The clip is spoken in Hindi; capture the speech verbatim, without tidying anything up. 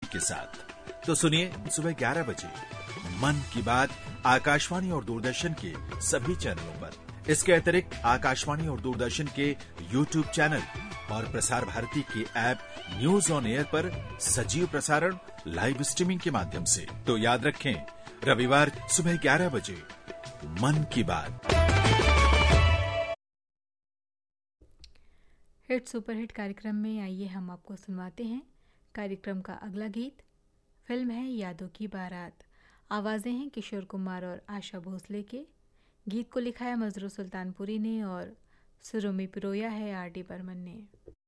के साथ। तो सुनिए सुबह ग्यारह बजे मन की बात आकाशवाणी और दूरदर्शन के सभी चैनलों पर। इसके अतिरिक्त आकाशवाणी और दूरदर्शन के यूट्यूब चैनल और प्रसार भारती के ऐप न्यूज ऑन एयर पर सजीव प्रसारण लाइव स्ट्रीमिंग के माध्यम से। तो याद रखें, रविवार सुबह ग्यारह बजे मन की बात। हिट सुपर हिट कार्यक्रम में आइए हम आपको सुनवाते हैं कार्यक्रम का अगला गीत। फिल्म है यादों की बारात। आवाज़ें हैं किशोर कुमार और आशा भोसले के। गीत को लिखा है मजरू सुल्तानपुरी ने और सुरुमि पिरोया है आर डी बर्मन ने।